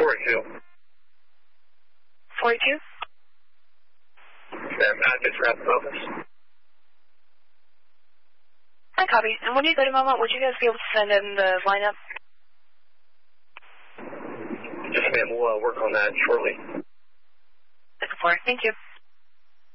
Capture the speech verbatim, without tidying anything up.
forty-two. forty-two? Yeah, admin traffic office. I copy. And when you go to Moment, would you guys be able to send in the lineup? Yes, ma'am. We'll uh, work on that shortly. Looking for it. Thank you.